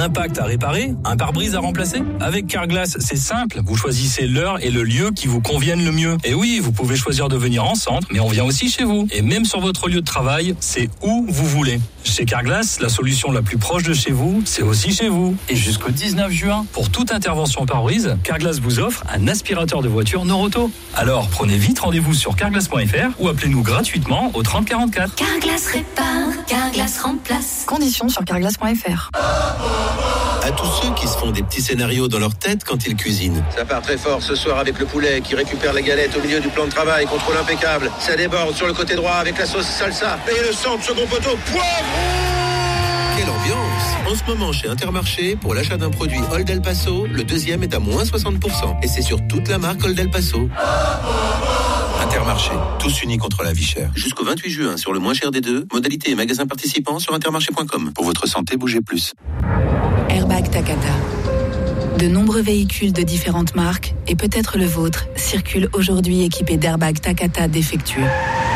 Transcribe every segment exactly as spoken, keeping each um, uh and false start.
impact à réparer, un pare-brise à remplacer? Avec Carglass, c'est simple. Vous choisissez l'heure et le lieu qui vous conviennent le mieux. Et oui, vous pouvez choisir de venir en centre, mais on vient aussi chez vous. Et même sur votre lieu de travail, c'est où vous voulez. Chez Carglass, la solution la plus proche de chez vous, c'est aussi chez vous. Et jusqu'au dix-neuf juin, pour toute intervention pare-brise, Carglass vous offre un aspirateur de voiture Noroto. Alors, prenez vite rendez-vous sur carglass point f r ou appelez-nous gratuitement au trente quarante-quatre. Carglass répare, Carglass remplace. Conditions sur carglass point f r. À tous ceux qui se font des petits scénarios dans leur tête quand ils cuisinent. Ça part très fort ce soir avec le poulet qui récupère la galette au milieu du plan de travail, contrôle impeccable. Ça déborde sur le côté droit avec la sauce salsa. Et le centre, second poteau, poivre. Quelle ambiance! En ce moment chez Intermarché, pour l'achat d'un produit Old El Paso, le deuxième est à moins soixante pour cent. Et c'est sur toute la marque Old El Paso. Intermarché, tous unis contre la vie chère. Jusqu'au vingt-huit juin, sur le moins cher des deux, modalité et magasin participants sur intermarché point com. Pour votre santé, bougez plus. Airbag Takata. De nombreux véhicules de différentes marques, et peut-être le vôtre, circulent aujourd'hui équipés d'airbags Takata défectueux.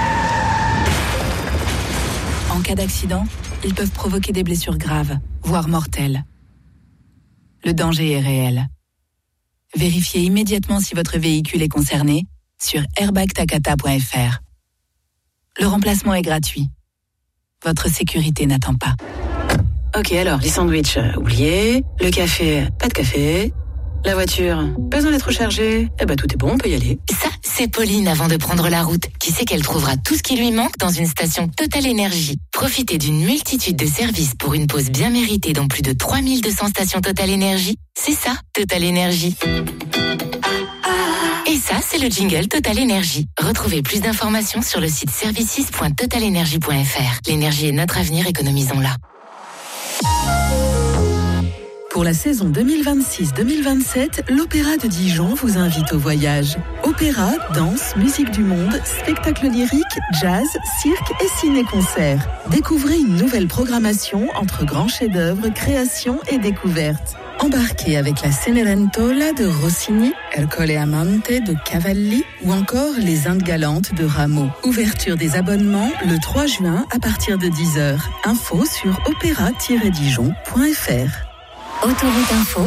En cas d'accident, ils peuvent provoquer des blessures graves, voire mortelles. Le danger est réel. Vérifiez immédiatement si votre véhicule est concerné sur airbag takata point f r. Le remplacement est gratuit. Votre sécurité n'attend pas. Ok, alors, les sandwichs, euh, oubliés. Le café, pas de café. La voiture, pas besoin d'être rechargée. Eh ben, tout est bon, on peut y aller. Ça, c'est Pauline avant de prendre la route, qui sait qu'elle trouvera tout ce qui lui manque dans une station Total Énergie. Profitez d'une multitude de services pour une pause bien méritée dans plus de trois mille deux cents stations Total Énergie. C'est ça, Total Énergie. Et ça, c'est le jingle Total Énergie. Retrouvez plus d'informations sur le site services point total énergie point f r. L'énergie est notre avenir, économisons-la. Pour la saison deux mille vingt-six deux mille vingt-sept, l'Opéra de Dijon vous invite au voyage. Opéra, danse, musique du monde, spectacle lyrique, jazz, cirque et ciné-concert. Découvrez une nouvelle programmation entre grands chefs-d'œuvre, créations et découvertes. Embarquez avec la Cenerentola de Rossini, Ercole Amante de Cavalli ou encore les Indes galantes de Rameau. Ouverture des abonnements le trois juin à partir de dix heures. Info sur opéra tiret dijon point f r. Autoroute Info.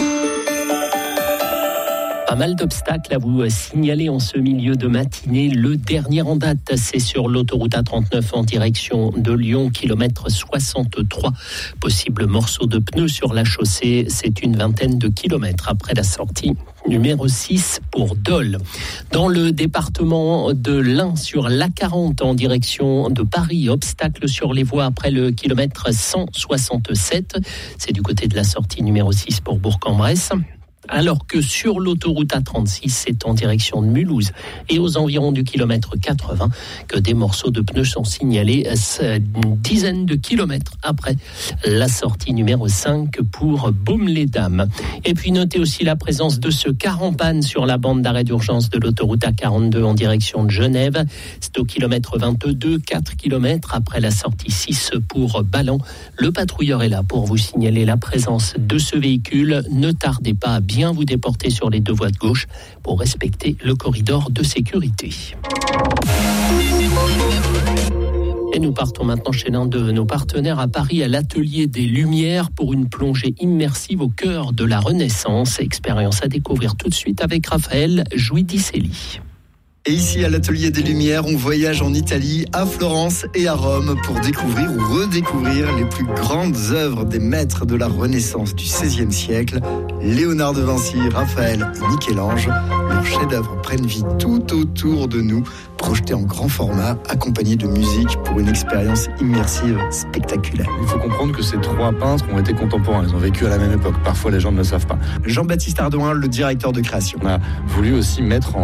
Pas mal d'obstacles à vous signaler en ce milieu de matinée. Le dernier en date, c'est sur l'autoroute A trente-neuf en direction de Lyon, kilomètre soixante-trois. Possible morceau de pneu sur la chaussée, c'est une vingtaine de kilomètres après la sortie numéro six pour Dole. Dans le département de l'Ain, sur l'A quarante en direction de Paris, obstacle sur les voies après le kilomètre cent soixante-sept. C'est du côté de la sortie numéro six pour Bourg-en-Bresse. Alors que sur l'autoroute A trente-six, c'est en direction de Mulhouse et aux environs du kilomètre quatre-vingts que des morceaux de pneus sont signalés une dizaine de kilomètres après la sortie numéro cinq pour Baume-les-Dames. Et puis notez aussi la présence de ce car en panne sur la bande d'arrêt d'urgence de l'autoroute A quarante-deux en direction de Genève. C'est au kilomètre vingt-deux, quatre kilomètres après la sortie six pour Ballon. Le patrouilleur est là pour vous signaler la présence de ce véhicule. Ne tardez pas à bien vous déporter sur les deux voies de gauche pour respecter le corridor de sécurité. Et nous partons maintenant chez l'un de nos partenaires à Paris, à l'Atelier des Lumières, pour une plongée immersive au cœur de la Renaissance. Expérience à découvrir tout de suite avec Raphaël Jouidicelli. Et ici, à l'Atelier des Lumières, on voyage en Italie, à Florence et à Rome pour découvrir ou redécouvrir les plus grandes œuvres des maîtres de la Renaissance du seizième siècle. Léonard de Vinci, Raphaël et Michel-Ange, leurs chefs-d'œuvre prennent vie tout autour de nous, projetés en grand format, accompagnés de musique pour une expérience immersive spectaculaire. Il faut comprendre que ces trois peintres ont été contemporains, ils ont vécu à la même époque. Parfois, les gens ne le savent pas. Jean-Baptiste Ardouin, le directeur de création. On a voulu aussi mettre en,